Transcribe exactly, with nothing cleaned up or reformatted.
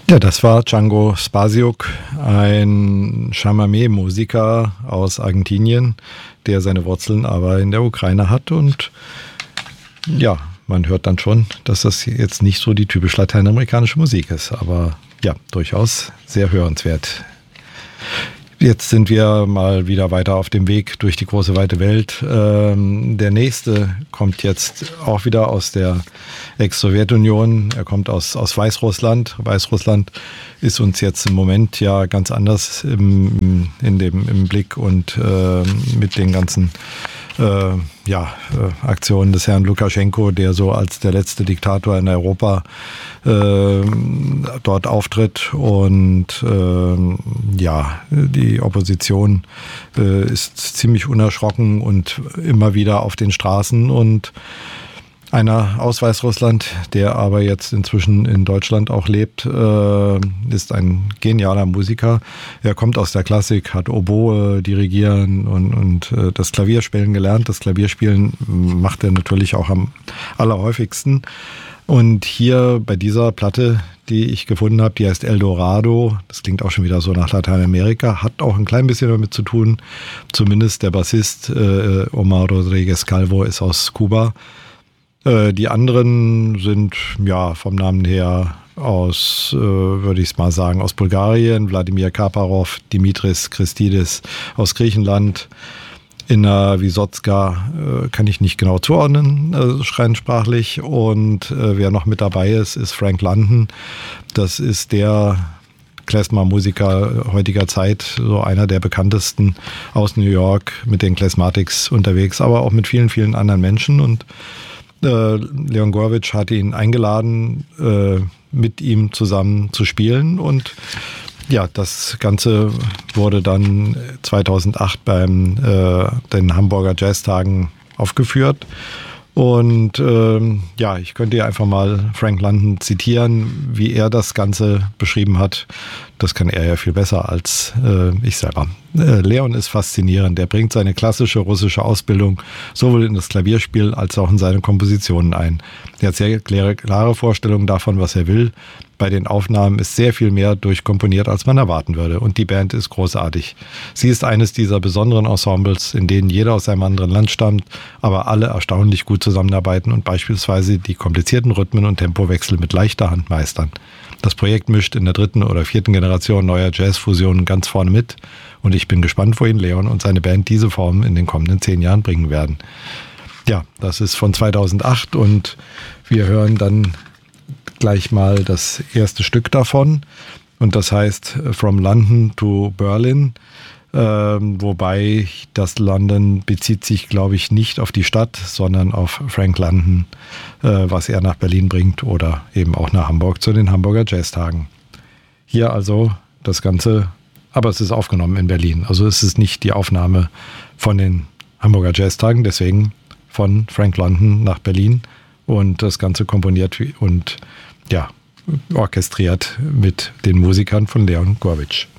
Ja, das war Django Spasiuk, ein Chamamé-Musiker aus Argentinien, der seine Wurzeln aber in der Ukraine hat. Und ja, man hört dann schon, dass das jetzt nicht so die typisch lateinamerikanische Musik ist, aber ja, durchaus sehr hörenswert. Jetzt sind wir mal wieder weiter auf dem Weg durch die große weite Welt. Ähm, der nächste kommt jetzt auch wieder aus der Ex-Sowjetunion. Er kommt aus, aus Weißrussland. Weißrussland ist uns jetzt im Moment ja ganz anders im, in dem, im Blick und äh, mit den ganzen äh, ja, äh, Aktionen des Herrn Lukaschenko, der so als der letzte Diktator in Europa äh, dort auftritt. Und äh, ja, die Opposition äh, ist ziemlich unerschrocken und immer wieder auf den Straßen. Und einer aus Weißrussland, der aber jetzt inzwischen in Deutschland auch lebt, äh, ist ein genialer Musiker. Er kommt aus der Klassik, hat Oboe dirigieren und, und äh, das Klavierspielen gelernt. Das Klavierspielen macht er natürlich auch am allerhäufigsten. Und hier bei dieser Platte, die ich gefunden habe, die heißt El Dorado, das klingt auch schon wieder so nach Lateinamerika, hat auch ein klein bisschen damit zu tun. Zumindest der Bassist äh, Omar Rodriguez Calvo ist aus Kuba. Die anderen sind ja vom Namen her aus, äh, würde ich es mal sagen, aus Bulgarien, Wladimir Karparov, Dimitris Christidis aus Griechenland, Inna Wisotska äh, kann ich nicht genau zuordnen, äh, rein sprachlich. Und äh, wer noch mit dabei ist, ist Frank London. Das ist der Klezmer-Musiker heutiger Zeit, so einer der bekanntesten aus New York, mit den Klezmatics unterwegs, aber auch mit vielen, vielen anderen Menschen. Und Leon Gorwitsch hatte ihn eingeladen, äh, mit ihm zusammen zu spielen. Und ja, das Ganze wurde dann zweitausendacht beim äh, den Hamburger Jazztagen aufgeführt. Und ähm, ja, ich könnte ja einfach mal Frank London zitieren, wie er das Ganze beschrieben hat. Das kann er ja viel besser als äh, ich selber. Äh, Leon ist faszinierend. Er bringt seine klassische russische Ausbildung sowohl in das Klavierspiel als auch in seine Kompositionen ein. Er hat sehr klare, klare Vorstellungen davon, was er will. Bei den Aufnahmen ist sehr viel mehr durchkomponiert, als man erwarten würde. Und die Band ist großartig. Sie ist eines dieser besonderen Ensembles, in denen jeder aus einem anderen Land stammt, aber alle erstaunlich gut zusammenarbeiten und beispielsweise die komplizierten Rhythmen und Tempowechsel mit leichter Hand meistern. Das Projekt mischt in der dritten oder vierten Generation neuer Jazzfusionen ganz vorne mit. Und ich bin gespannt, wohin Leon und seine Band diese Form in den kommenden zehn Jahren bringen werden. Ja, das ist von zweitausendacht und wir hören dann gleich mal das erste Stück davon. Und das heißt From London to Berlin. Ähm, wobei das London bezieht sich, glaube ich, nicht auf die Stadt, sondern auf Frank London, äh, was er nach Berlin bringt oder eben auch nach Hamburg zu den Hamburger Jazztagen. Hier also das Ganze, aber es ist aufgenommen in Berlin. Also es ist nicht die Aufnahme von den Hamburger Jazztagen, deswegen von Frank London nach Berlin und das Ganze komponiert und ja, orchestriert mit den Musikern von Leon Gorwitsch.